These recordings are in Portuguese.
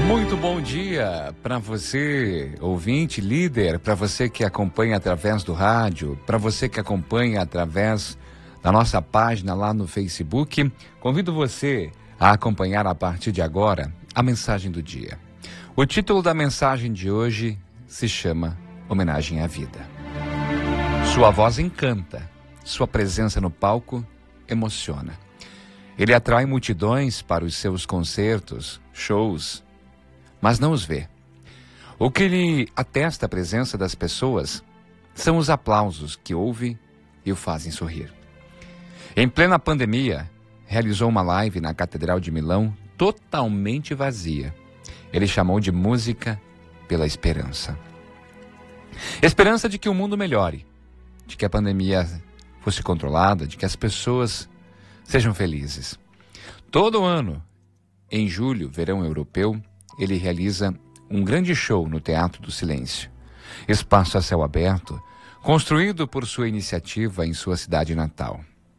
Muito bom dia para você, ouvinte, líder, para você que acompanha através do rádio, para você que acompanha através da nossa página lá no Facebook. Convido você a acompanhar a partir de agora a mensagem do dia. O título da mensagem de hoje se chama Homenagem à Vida. Sua voz encanta, sua presença no palco emociona. Ele atrai multidões para os seus concertos, shows, mas não os vê. O que lhe atesta a presença das pessoas são os aplausos que ouve e o fazem sorrir. Em plena pandemia, realizou uma live na Catedral de Milão totalmente vazia. Ele chamou de música pela esperança. Esperança de que o mundo melhore, de que a pandemia fosse controlada, de que as pessoas sejam felizes. Todo ano, em julho, verão europeu, ele realiza um grande show no Teatro do Silêncio. Espaço a céu aberto, construído por sua iniciativa em sua cidade natal.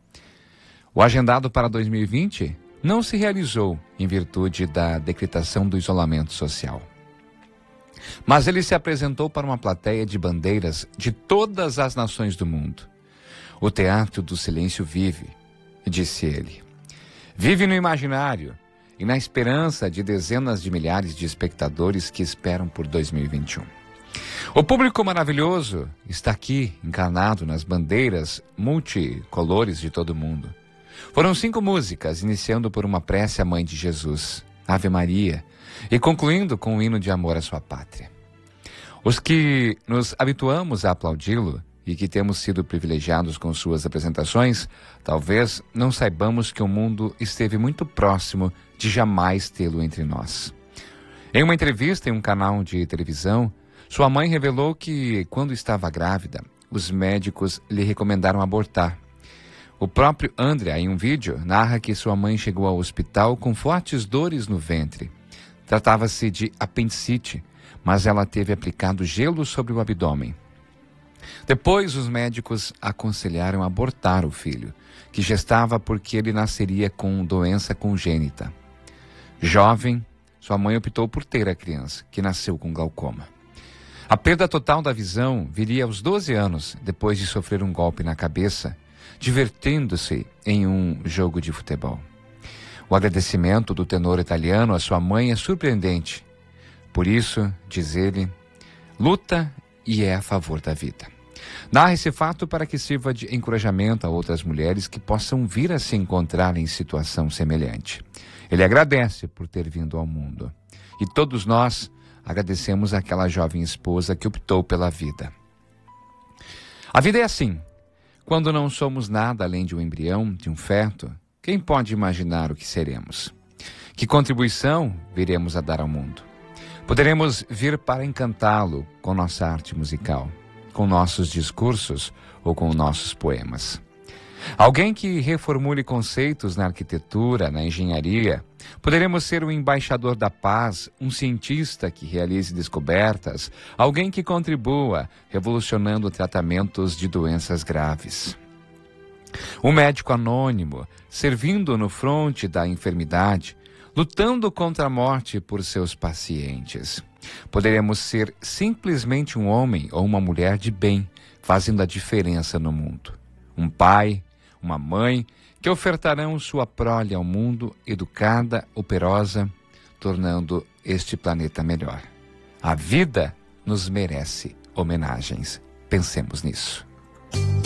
O agendado para 2020 não se realizou em virtude da decretação do isolamento social. Mas ele se apresentou para uma plateia de bandeiras de todas as nações do mundo. O Teatro do Silêncio vive, disse ele. Vive no imaginário e na esperança de dezenas de milhares de espectadores que esperam por 2021. O público maravilhoso está aqui, encarnado nas bandeiras multicolores de todo o mundo. Foram 5 músicas, iniciando por uma prece à Mãe de Jesus, Ave Maria, e concluindo com um hino de amor à sua pátria. Os que nos habituamos a aplaudi-lo e que temos sido privilegiados com suas apresentações, talvez não saibamos que o mundo esteve muito próximo de jamais tê-lo entre nós. Em uma entrevista em um canal de televisão, sua mãe revelou que, quando estava grávida, os médicos lhe recomendaram abortar. O próprio Andrea, em um vídeo, narra que sua mãe chegou ao hospital com fortes dores no ventre. Tratava-se de apendicite, mas ela teve aplicado gelo sobre o abdômen. Depois, os médicos aconselharam abortar o filho, que gestava porque ele nasceria com doença congênita. Jovem, sua mãe optou por ter a criança, que nasceu com glaucoma. A perda total da visão viria aos 12 anos, depois de sofrer um golpe na cabeça, divertindo-se em um jogo de futebol. O agradecimento do tenor italiano à sua mãe é surpreendente. Por isso, diz ele, luta e é a favor da vida. Narra esse fato para que sirva de encorajamento a outras mulheres que possam vir a se encontrar em situação semelhante. Ele agradece por ter vindo ao mundo. E todos nós agradecemos àquela jovem esposa que optou pela vida. A vida é assim. Quando não somos nada além de um embrião, de um feto, quem pode imaginar o que seremos? Que contribuição viremos a dar ao mundo? Poderemos vir para encantá-lo com nossa arte musical, com nossos discursos ou com nossos poemas. Alguém que reformule conceitos na arquitetura, na engenharia. Poderemos ser um embaixador da paz, um cientista que realize descobertas, alguém que contribua, revolucionando tratamentos de doenças graves. Um médico anônimo, servindo no fronte da enfermidade, lutando contra a morte por seus pacientes. Poderemos ser simplesmente um homem ou uma mulher de bem, fazendo a diferença no mundo. Um pai, uma mãe, que ofertarão sua prole ao mundo, educada, operosa, tornando este planeta melhor. A vida nos merece homenagens. Pensemos nisso.